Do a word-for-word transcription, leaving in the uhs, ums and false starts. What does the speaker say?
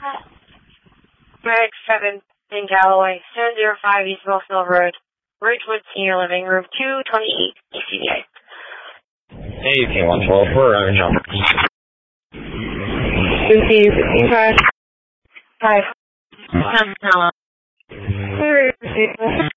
Merrick seven in Galloway, seven zero five East Millsville Road, Ridgewood Senior Living, room two twenty-eight, E C D A. eighteen one twelve, we're running jump. fifteen fifty-five. Five. Hello.